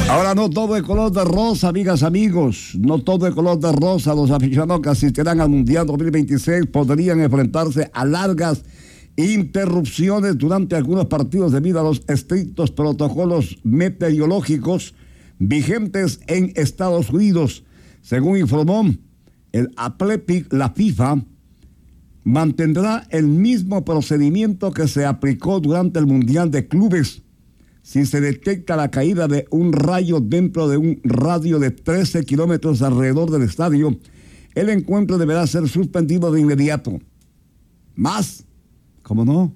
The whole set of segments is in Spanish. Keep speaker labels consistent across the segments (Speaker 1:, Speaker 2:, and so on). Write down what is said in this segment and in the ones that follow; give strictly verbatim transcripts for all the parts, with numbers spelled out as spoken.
Speaker 1: Ahora no todo es color de rosa, amigas, amigos. No todo es color de rosa. Los aficionados que asistirán al Mundial dos mil veintiséis podrían enfrentarse a largas interrupciones durante algunos partidos debido a los estrictos protocolos meteorológicos vigentes en Estados Unidos. Según informó el Athletic, la FIFA mantendrá el mismo procedimiento que se aplicó durante el Mundial de Clubes. Si se detecta la caída de un rayo dentro de un radio de trece kilómetros alrededor del estadio, el encuentro deberá ser suspendido de inmediato. ¿Más? ¿Cómo no?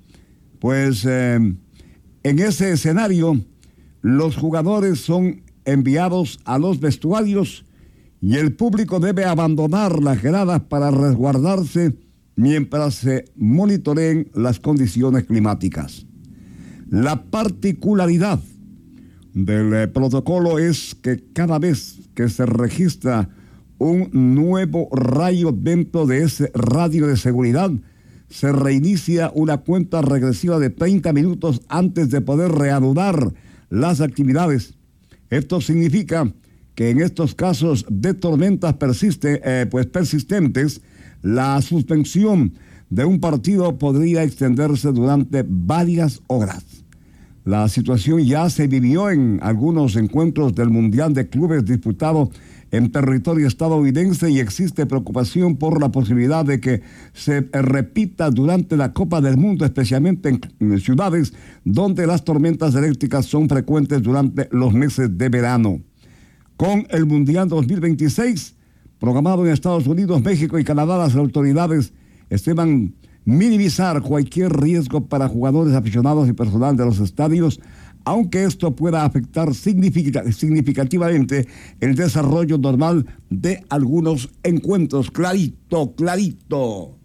Speaker 1: Pues eh, en ese escenario, los jugadores son enviados a los vestuarios y el público debe abandonar las gradas para resguardarse mientras se monitoreen las condiciones climáticas. La particularidad del eh, protocolo es que cada vez que se registra un nuevo rayo dentro de ese radio de seguridad, se reinicia una cuenta regresiva de treinta minutos antes de poder reanudar las actividades. Esto significa que en estos casos de tormentas persiste, eh, pues persistentes, la suspensión de un partido podría extenderse durante varias horas. La situación ya se vivió en algunos encuentros del Mundial de Clubes disputados en territorio estadounidense y existe preocupación por la posibilidad de que se repita durante la Copa del Mundo, especialmente en, en ciudades donde las tormentas eléctricas son frecuentes durante los meses de verano. Con el Mundial dos mil veintiséis programado en Estados Unidos, México y Canadá, las autoridades estiman minimizar cualquier riesgo para jugadores, aficionados y personal de los estadios, aunque esto pueda afectar significativamente el desarrollo normal de algunos encuentros. Clarito, clarito.